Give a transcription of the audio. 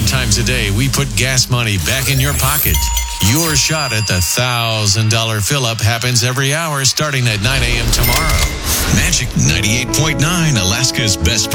times a day, we put gas money back in your pocket. Your shot at the $1,000 fill-up happens every hour starting at 9 a.m. tomorrow. Magic 98.9, Alaska's best